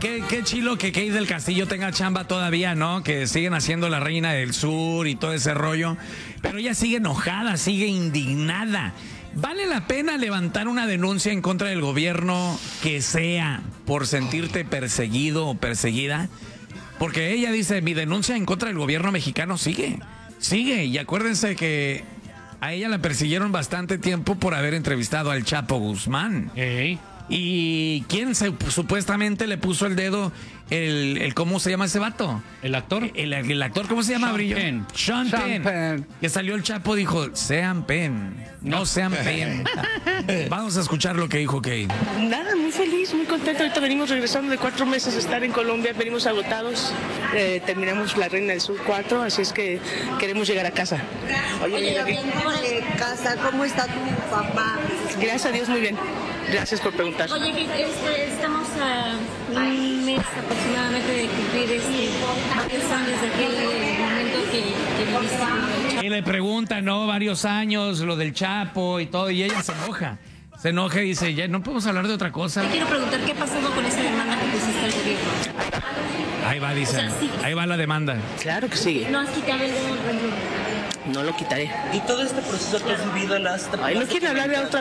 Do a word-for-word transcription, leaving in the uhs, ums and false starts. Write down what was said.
qué, qué chilo que Kate del Castillo tenga chamba todavía, ¿no? Que siguen haciendo La Reina del Sur y todo ese rollo. Pero ella sigue enojada, sigue indignada. ¿Vale la pena levantar una denuncia en contra del gobierno que sea por sentirte perseguido o perseguida? Porque ella dice, mi denuncia en contra del gobierno mexicano sigue, sigue. Y acuérdense que a ella la persiguieron bastante tiempo por haber entrevistado al Chapo Guzmán. Hey. ¿Y quién se, supuestamente le puso el dedo? El, el ¿Cómo se llama ese vato? ¿El actor? El, el, el actor, ¿cómo se llama, Sean Brillo? Penn. Sean, Sean Penn. Penn. Que salió el Chapo, dijo, sean Penn, no, no sean Penn. Vamos a escuchar lo que dijo Kate. Nada, muy feliz, muy contento. Ahorita venimos regresando de cuatro meses de estar en Colombia, venimos agotados. Eh, terminamos La Reina del Sur cuatro, así es que queremos llegar a casa. Oye, Oye bien de casa, ¿cómo está tu papá? Gracias a Dios, muy bien. Gracias por preguntar. Oye, este, estamos a un mes aproximadamente de cumplir este, varios años de aquel momento que, que viviste. Y le pregunta, ¿no? Varios años, lo del Chapo y todo, y ella se enoja. Se enoja y dice, ya no podemos hablar de otra cosa. Te quiero preguntar, ¿qué ha pasado con esa demanda que pusiste al gobierno? Ahí va, dice. O sea, sí. Ahí va la demanda. Claro que sigue. No has quitado el dedo del renglón. No lo quitaré. Y todo este proceso que has vivido en las... Ay, no quiere hablar de otra